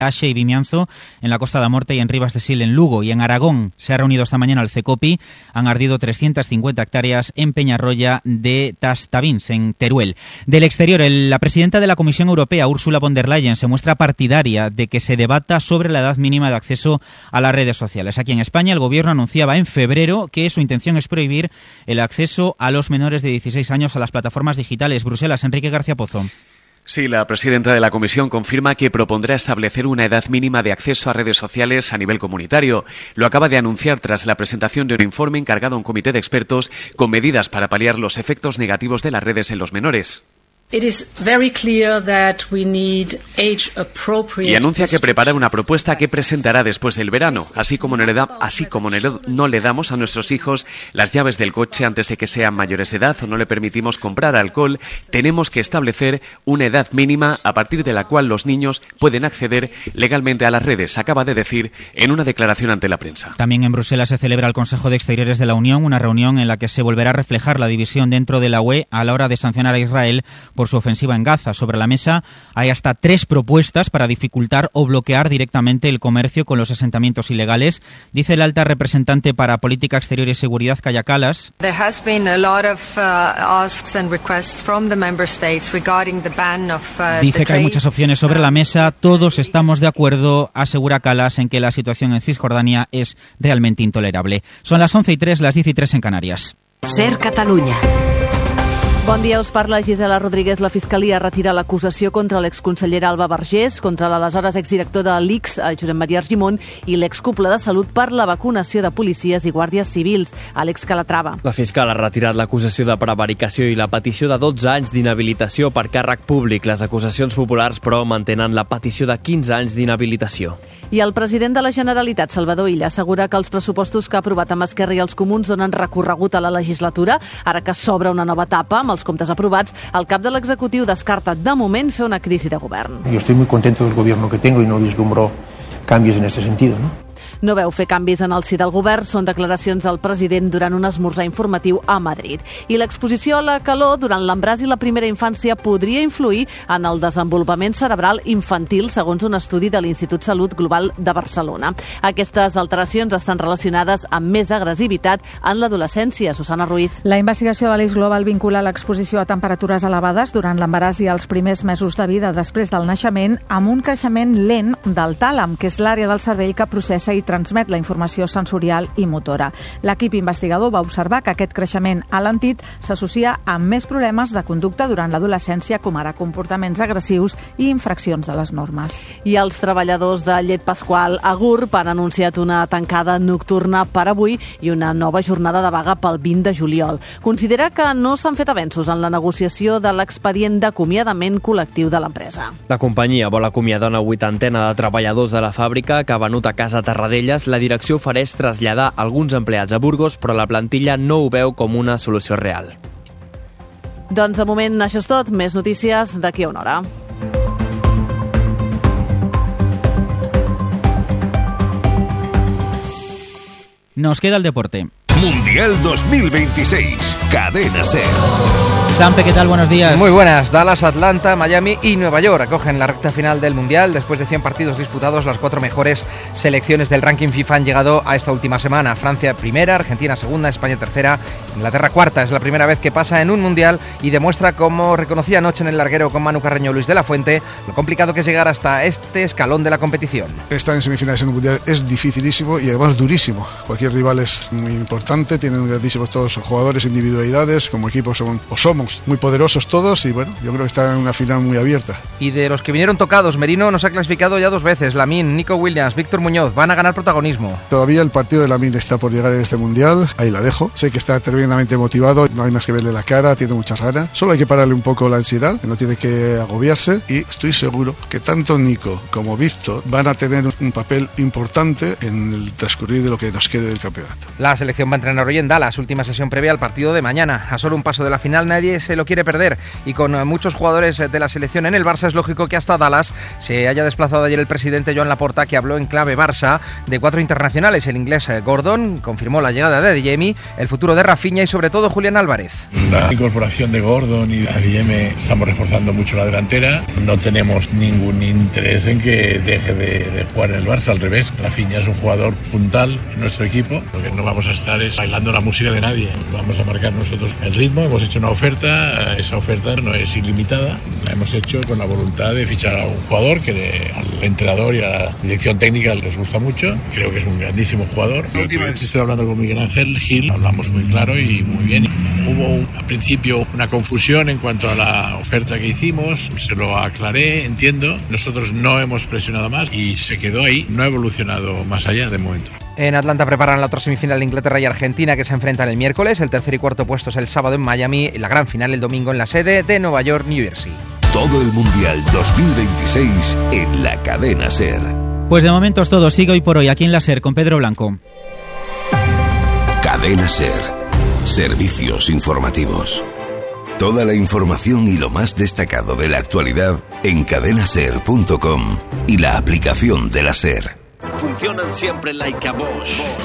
Axe y Vimianzo en la Costa da Morte y en Ribas de Sil en Lugo. Y en Aragón se ha reunido esta mañana el CECOPI. Han ardido 350 hectáreas en Peñarroya de Tastavins, en Teruel. Del exterior, la presidenta de la Comisión Europea, Ursula von der Leyen, se muestra partidaria de que se debata sobre la edad mínima de acceso a las redes sociales. Aquí en España, el Gobierno anunciaba en febrero que su intención es prohibir el acceso a los menores de 16 años a las plataformas digitales. Bruselas, Enrique García Pozo. Sí, la presidenta de la Comisión confirma que propondrá establecer una edad mínima de acceso a redes sociales a nivel comunitario. Lo acaba de anunciar tras la presentación de un informe encargado a un comité de expertos con medidas para paliar los efectos negativos de las redes en los menores. Y anuncia que prepara una propuesta que presentará después del verano, así como no le damos a nuestros hijos las llaves del coche antes de que sean mayores de edad o no le permitimos comprar alcohol, tenemos que establecer una edad mínima a partir de la cual los niños pueden acceder legalmente a las redes, acaba de decir en una declaración ante la prensa. También en Bruselas se celebra el Consejo de Exteriores de la Unión, una reunión en la que se volverá a reflejar la división dentro de la UE a la hora de sancionar a Israel por su ofensiva en Gaza. Sobre la mesa hay hasta 3 propuestas para dificultar o bloquear directamente el comercio con los asentamientos ilegales. Dice la alta representante para Política Exterior y Seguridad, Kaja Kallas. Dice que hay muchas opciones sobre la mesa. Todos estamos de acuerdo, asegura Kallas, en que la situación en Cisjordania es realmente intolerable. Son las 11:03, las 10:03 en Canarias. Ser Catalunya. Bon dia, us parla Gisela Rodríguez. La Fiscalia retira l'acusació contra l'exconsellera Alba Vergés, contra l'aleshores exdirector de l'ICS, Josep Maria Argimon, i l'excúpula de Salut per la vacunació de policies i guàrdies civils, Àlex Calatrava. La fiscal ha retirat l'acusació de prevaricació i la petició de 12 anys d'inhabilitació per càrrec públic. Les acusacions populars, però, mantenen la petició de 15 anys d'inhabilitació. I el president de la Generalitat, Salvador Illa, assegura que els pressupostos que ha aprovat amb Esquerra i els Comuns donen recorregut a la legislatura. Ara que s'obre una nova etapa amb els comptes aprovats, el cap de l'executiu descarta de moment fer una crisi de govern. Yo estoy muy contento del gobierno que tengo y no vislumbro cambios en este sentido, ¿no? No veu fer canvis en el si del govern, són declaracions del president durant un esmorzar informatiu a Madrid. I l'exposició a la calor durant l'embràs i la primera infància podria influir en el desenvolupament cerebral infantil, segons un estudi de l'Institut Salut Global de Barcelona. Aquestes alteracions estan relacionades amb més agressivitat en l'adolescència. Susana Ruiz. La investigació de l'ICS Global vincula l'exposició a temperatures elevades durant l'embaràs i els primers mesos de vida després del naixement amb un creixement lent del tàlam, que és l'àrea del cervell que processa i transmet la informació sensorial i motora. L'equip investigador va observar que aquest creixement alentit s'associa amb més problemes de conducta durant l'adolescència, com ara comportaments agressius i infraccions de les normes. I els treballadors de Llet Pasqual a GURB han anunciat una tancada nocturna per avui i una nova jornada de vaga pel 20 de juliol. Considera que no s'han fet avenços en la negociació de l'expedient d'acomiadament col·lectiu de l'empresa. La companyia vol acomiadar una 80 de treballadors de la fàbrica que ha venut a casa Tarradell. La direcció ofereix traslladar alguns empleats a Burgos, però la plantilla no ho veu com una solució real. Doncs de moment això és tot. Més notícies d'aquí a una hora. Nos queda el deporte. Mundial 2026, Cadena SER. Sampe, ¿qué tal? Buenos días. Muy buenas. Dallas, Atlanta, Miami y Nueva York acogen la recta final del Mundial. Después de 100 partidos disputados, las 4 mejores selecciones del ranking FIFA han llegado a esta última semana. Francia primera, Argentina segunda, España tercera, Inglaterra cuarta. Es la primera vez que pasa en un Mundial y demuestra, como reconocía anoche en el larguero con Manu Carreño Luis de la Fuente, lo complicado que es llegar hasta este escalón de la competición. Estar en semifinales en un Mundial es dificilísimo y además durísimo. Cualquier rival es muy importante, tienen grandísimos todos jugadores, individualidades, como equipo somos muy poderosos todos y bueno, yo creo que está en una final muy abierta. Y de los que vinieron tocados, Merino nos ha clasificado ya 2 veces. Lamine, Nico Williams, Víctor Muñoz van a ganar protagonismo. Todavía el partido de Lamine está por llegar en este Mundial, ahí la dejo. Sé que está tremendamente motivado, no hay más que verle la cara, tiene muchas ganas. Solo hay que pararle un poco la ansiedad, no tiene que agobiarse y estoy seguro que tanto Nico como Víctor van a tener un papel importante en el transcurrir de lo que nos quede del campeonato. La selección va a entrenar hoy en Dallas, última sesión previa al partido de mañana. A solo un paso de la final nadie se lo quiere perder y con muchos jugadores de la selección en el Barça es lógico que hasta Dallas se haya desplazado ayer el presidente Joan Laporta, que habló en clave Barça de 4 internacionales. El inglés Gordon confirmó la llegada de Adeyemi, el futuro de Rafinha y sobre todo Julián Álvarez. La incorporación de Gordon y Adeyemi, estamos reforzando mucho la delantera. No tenemos ningún interés en que deje de jugar en el Barça, al revés. Rafinha es un jugador puntal en nuestro equipo. Lo que no vamos a estar es bailando la música de nadie. Vamos a marcar nosotros el ritmo. Hemos hecho una oferta, esa oferta no es ilimitada. La hemos hecho con la voluntad de fichar a un jugador que al entrenador y a la dirección técnica les gusta mucho. Creo que es un grandísimo jugador. La última vez estoy hablando con Miguel Ángel Gil, hablamos muy claro y muy bien. Hubo al principio una confusión en cuanto a la oferta que hicimos, se lo aclaré, entiendo. Nosotros no hemos presionado más y se quedó ahí, no ha evolucionado más allá de momento. En Atlanta preparan la otra semifinal de Inglaterra y Argentina, que se enfrentan el miércoles. El tercer y cuarto puestos el sábado en Miami y la gran final el domingo en la sede de Nueva York, New Jersey. Todo el Mundial 2026 en la cadena SER. Pues de momento es todo. Sigue hoy por hoy aquí en la SER con Pedro Blanco. Cadena SER. Servicios informativos. Toda la información y lo más destacado de la actualidad en cadenaser.com y la aplicación de la SER. Funcionan siempre like a Bosch.